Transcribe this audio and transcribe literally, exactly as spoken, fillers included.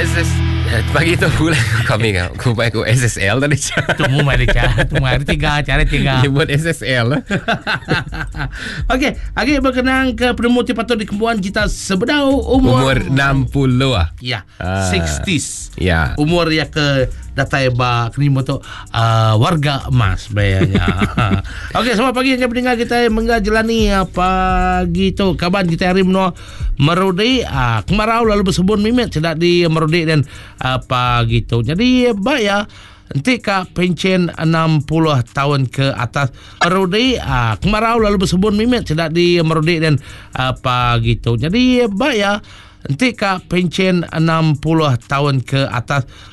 S S pagi tu pula kami kan aku buat aku S S L tadi. Tunggu mari cara, tunggu mari tiga cara tiga. Dia buat S S L. Okey, lagi berkenaan ke penemu patut dikembuan kita sebedau umur Umur enam puluh ah. Ya, Ah. sixties. Ya. Umur ya ke datai ba kini moto uh, warga emas bayarnya. Okey, selamat pagi yang pendengar kita mengajalani apa gitu kaban kita hari meno merudi uh, kemarau lalu bersebut mimet sedak di merudi dan apa gitu. Jadi baik ya. Nanti ka pencen enam puluh tahun ke atas merudi uh, kemarau lalu bersebut mimet sedak di merudi dan apa gitu. Jadi baik ya. Nanti ka pencen enam puluh tahun ke atas